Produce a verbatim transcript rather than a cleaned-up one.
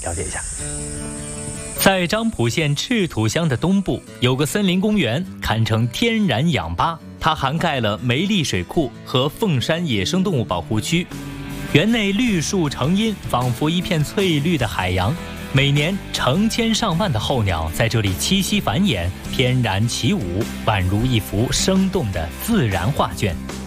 了解一下。 在漳浦县赤土乡的东部，有个森林公园，堪称天然氧吧。它涵盖了梅里水库和凤山野生动物保护区，园内绿树成荫，仿佛一片翠绿的海洋。每年成千上万的候鸟在这里栖息繁衍，翩然起舞，宛如一幅生动的自然画卷。